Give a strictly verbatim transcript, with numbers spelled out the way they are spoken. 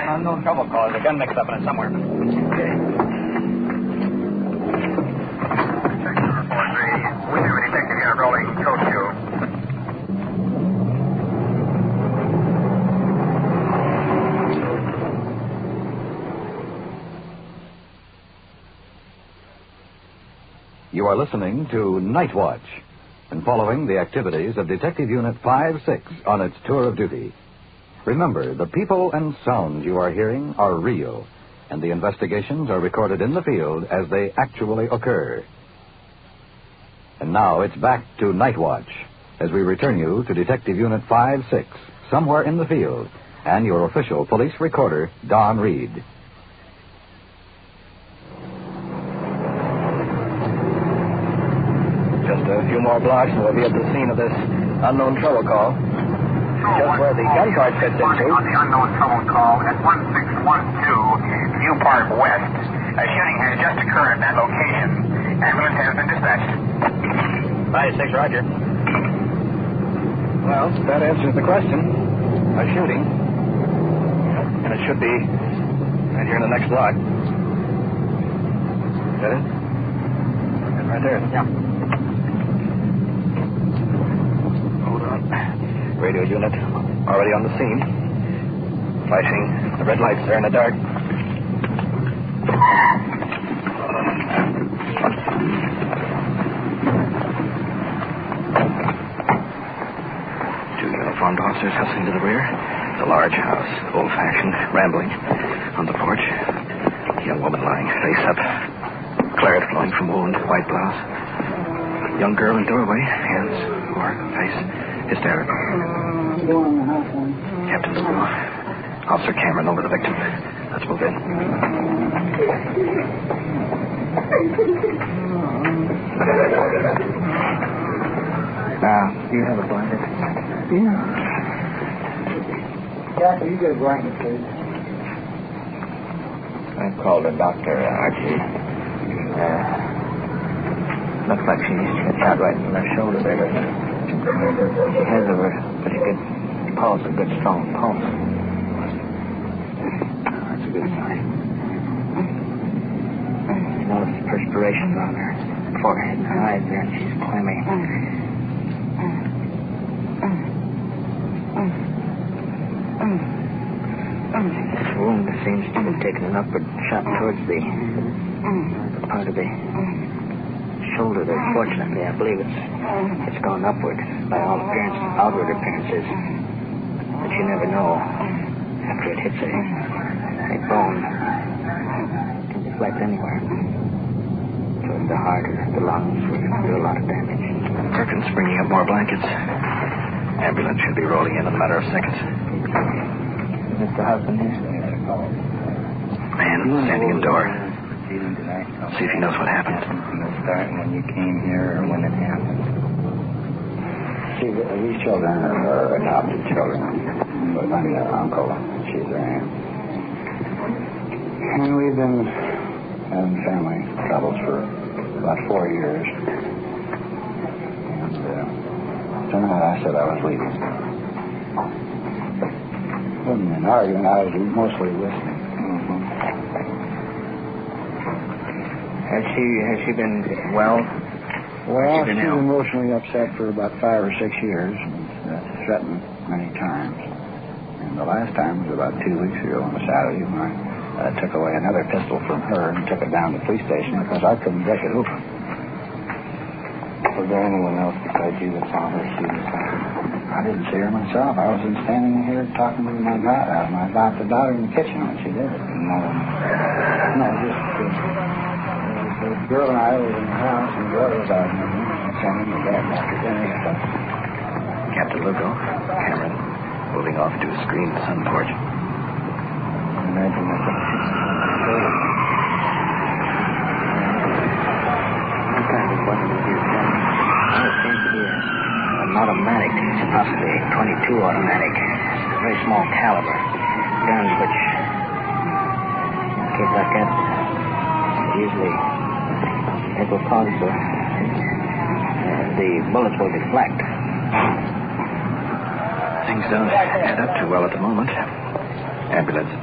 Unknown trouble call. There's a gun mixed up in it somewhere. Okay. Sector four three. We have a detective unit rolling code two. You are listening to Night Watch and following the activities of Detective Unit five six on its tour of duty. Remember, the people and sounds you are hearing are real, and the investigations are recorded in the field as they actually occur. And now it's back to Night Watch as we return you to Detective Unit five six, somewhere in the field, and your official police recorder, Don Reed. Just a few more blocks and we'll be at the scene of this unknown trouble call. Just where the gun cart fits into. On the unknown trouble call at one six one two View Park West. A shooting has just occurred at that location. Ambulance has been dispatched. five six, Roger. Well, that answers the question. A shooting. And it should be right here in the next block. Is that it? Right there. Yeah. Hold on. Radio unit already on the scene. Flashing the red lights there in the dark. Two uniformed officers hustling to the rear. It's a large house, old-fashioned, rambling. On the porch, a young woman lying face up. Claret flowing from wound, white blouse. Young girl in doorway, hands or face hysterical. Captain Lugo. Officer Cameron over the victim. Let's move in. Now, do you have a blanket? Yeah. Doctor, you get a blanket, please. I called the doctor, Archie. Uh, looks like she's shot right in the left shoulder there, doesn't it? She has a pretty good pulse, a good strong pulse. That's a good sign. You notice perspiration on her forehead and her eyes there, and she's clammy. This wound seems to have taken an upward shot towards the, the part of the shoulder there. Fortunately, I believe it's it's gone upward by all appearance, outward appearances. But you never know after it hits a, a bone. It can deflect anywhere. Towards the heart or the lungs would do a lot of damage. Perkins bringing up more blankets. Ambulance should be rolling in in a matter of seconds. Is the husband here? Man standing in the door. See if he knows what happened. From the start, when you came here, or when it happened. See, these children are adopted children. But I'm their uncle. She's their aunt. And we've been having family troubles for about four years. And uh, tonight I said I was leaving. I wasn't an argument. I was mostly listening. Has she has she been well? Well, she's been she's ill? emotionally upset for about five or six years, and uh, threatened many times. And the last time was about two weeks ago on a Saturday when I uh, took away another pistol from her and took it down to the police station because I couldn't break it open. Was there anyone else besides you that saw her shooting something? I didn't see her myself. I was standing here talking with my daughter, my adopted daughter in the kitchen when she did it. No, no, just. Uh, The girl and I were in the house, and the brother was out in the room, and sending the dad after dinner and stuff. Captain Lugo, Cameron, moving off to a screened sun porch. Imagine that. Sometimes it wasn't with your gun. It seems to be a, an automatic, possibly a twenty-two automatic. It's a very small caliber. Guns which, in a case like that, usually it will cause the, uh, the bullets will deflect. Things don't add up too well at the moment. Ambulance